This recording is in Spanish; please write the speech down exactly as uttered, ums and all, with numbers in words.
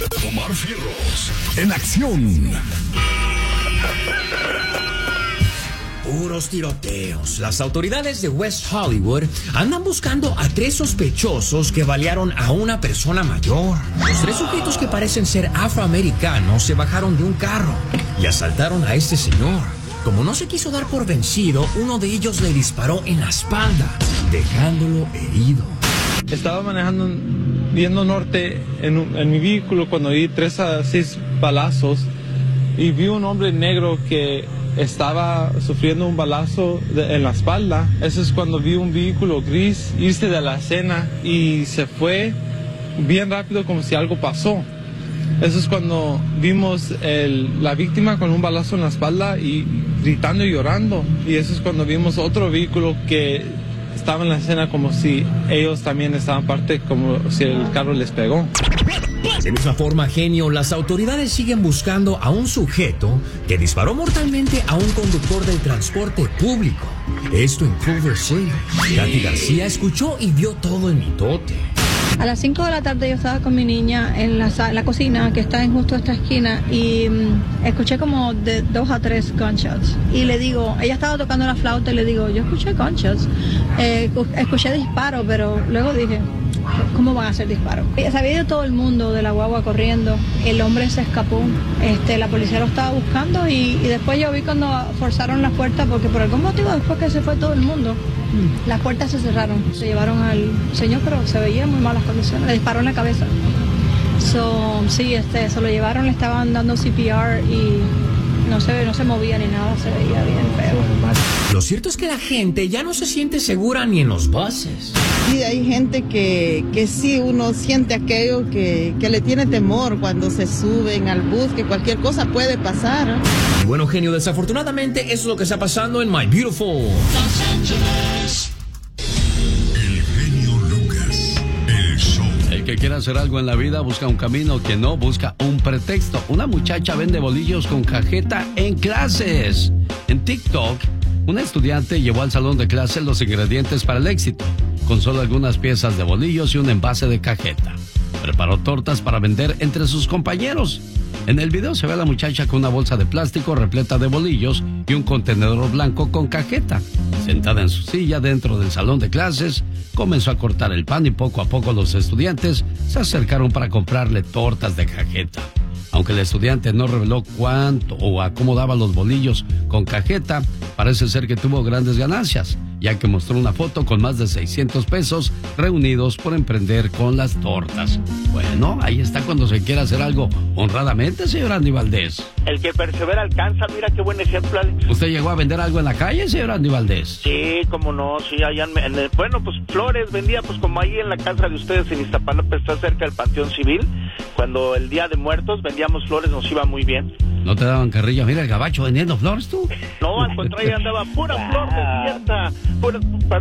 Omar Fierros, en acción. Puros tiroteos. Las autoridades de West Hollywood andan buscando a tres sospechosos que balearon a una persona mayor. Los tres sujetos, que parecen ser afroamericanos, se bajaron de un carro y asaltaron a este señor. Como no se quiso dar por vencido, uno de ellos le disparó en la espalda, dejándolo herido. Estaba manejando, yendo norte en, un, en mi vehículo cuando di tres a seis balazos y vi un hombre negro que estaba sufriendo un balazo de, en la espalda. Eso es cuando vi un vehículo gris irse de la escena y se fue bien rápido como si algo pasó. Eso es cuando vimos el, la víctima con un balazo en la espalda y gritando y llorando. Y eso es cuando vimos otro vehículo que estaba en la escena como si ellos también estaban parte, como si el carro les pegó. De misma forma, genio, las autoridades siguen buscando a un sujeto que disparó mortalmente a un conductor del transporte público. Esto en Culver City. Katy García escuchó y vio todo el mitote. A las cinco de la tarde yo estaba con mi niña en la, en la cocina, que está en justo esta esquina, y um, escuché como de dos a tres gunshots. Y le digo, ella estaba tocando la flauta y le digo, yo escuché gunshots. Eh, escuché disparos, pero luego dije, ¿cómo van a hacer disparos? Se había ido todo el mundo de la guagua corriendo, el hombre se escapó, este, la policía lo estaba buscando y, y después yo vi cuando forzaron las puertas, porque por algún motivo después que se fue todo el mundo, las puertas se cerraron, se llevaron al señor, pero se veía en muy malas condiciones, le disparó en la cabeza. So, sí, este, se lo llevaron, le estaban dando C P R y no se, no se movía ni nada, se veía bien feo. Lo cierto es que la gente ya no se siente segura ni en los buses. Sí, hay gente que, que sí, uno siente aquello que, que le tiene temor cuando se suben al bus, que cualquier cosa puede pasar. Y bueno, genio, desafortunadamente eso es lo que está pasando en My Beautiful Los Ángeles. El genio Lucas, el show. El que quiera hacer algo en la vida busca un camino, que no busca un pretexto. Una muchacha vende bolillos con cajeta en clases. En TikTok, una estudiante llevó al salón de clases los ingredientes para el éxito, con solo algunas piezas de bolillos y un envase de cajeta. Preparó tortas para vender entre sus compañeros. En el video se ve a la muchacha con una bolsa de plástico repleta de bolillos y un contenedor blanco con cajeta. Sentada en su silla dentro del salón de clases, comenzó a cortar el pan y poco a poco los estudiantes se acercaron para comprarle tortas de cajeta. Aunque el estudiante no reveló cuánto o a cómo daba los bolillos con cajeta, parece ser que tuvo grandes ganancias, ya que mostró una foto con más de seiscientos pesos reunidos por emprender con las tortas. Bueno, ahí está cuando se quiere hacer algo honradamente, señor Andy Valdés. El que persevera alcanza, mira qué buen ejemplo, Alex. ¿Usted llegó a vender algo en la calle, señor Andy Valdés? Sí, cómo no, sí, allá en, en el, bueno, pues flores vendía, pues como ahí en la casa de ustedes en Iztapalapa, está cerca del Panteón Civil, cuando el Día de Muertos vendíamos flores, nos iba muy bien. ¿No te daban carrilla? Mira el gabacho vendiendo flores, tú. No, al contrario, andaba pura flor desierta, pura,